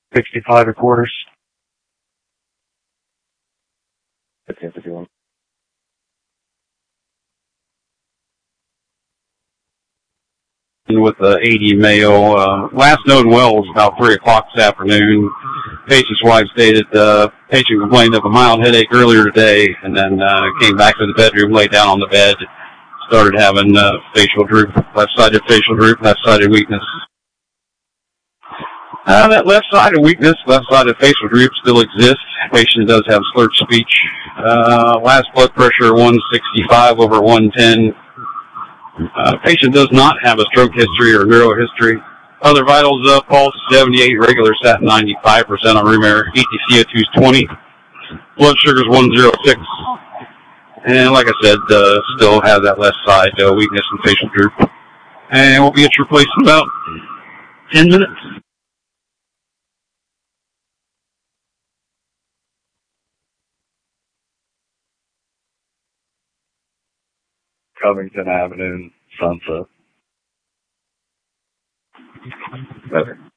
65 1/4. That's the 51. With the 80 Mayo. Last known well was about 3 o'clock this afternoon. Patient's wife stated patient complained of a mild headache earlier today, and then came back to the bedroom, laid down on the bed, started having facial droop, left-sided facial droop, left-sided weakness. That left-sided weakness, left-sided facial droop still exists. Patient does have slurred speech. Last blood pressure 165/110. Patient does not have a stroke history or neuro history. Other vitals, pulse 78, regular sat 95% on room air, ETCO2 is 20, blood sugar is 106. And like I said, still have that left side weakness and facial droop. And we'll get replaced in about 10 minutes. Covington Avenue, Sunset. Better.